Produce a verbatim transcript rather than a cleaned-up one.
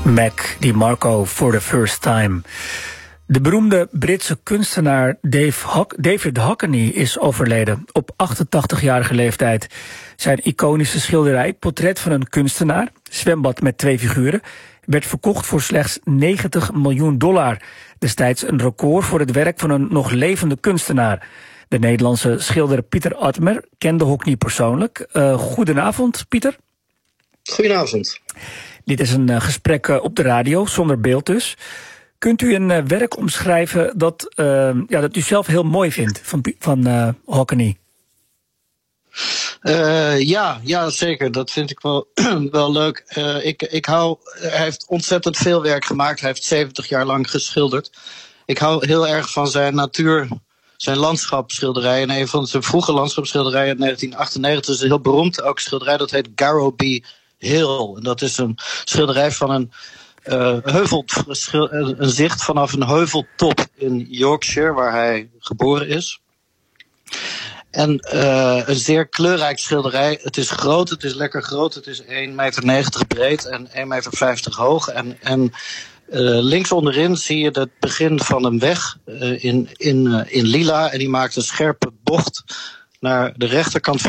Mac DeMarco for the first time. De beroemde Britse kunstenaar Dave Hock, David Hockney is overleden op achtentachtigjarige leeftijd. Zijn iconische schilderij Portret van een kunstenaar, zwembad met twee figuren, werd verkocht voor slechts negentig miljoen dollar. Destijds een record voor het werk van een nog levende kunstenaar. De Nederlandse schilder Pieter Admer kende Hockney persoonlijk. Uh, goedenavond, Pieter. Goedenavond. Dit is een uh, gesprek uh, op de radio, zonder beeld dus. Kunt u een uh, werk omschrijven dat, uh, ja, dat u zelf heel mooi vindt van, van uh, Hockney? Uh, ja, ja, zeker. Dat vind ik wel, wel leuk. Uh, ik, ik hou, hij heeft ontzettend veel werk gemaakt. Hij heeft zeventig jaar lang geschilderd. Ik hou heel erg van zijn natuur, zijn landschapsschilderij. En een van zijn vroege landschapsschilderijen uit negentien achtennegentig is een heel beroemd ook schilderij. Dat heet Garrowby Hill. En dat is een schilderij van een uh, heuvel, een zicht vanaf een heuveltop in Yorkshire, waar hij geboren is. En uh, een zeer kleurrijk schilderij. Het is groot, het is lekker groot. Het is één meter negentig breed en één meter vijftig hoog. En, en uh, links onderin zie je het begin van een weg uh, in, in, uh, in lila. En die maakt een scherpe bocht naar de rechterkant van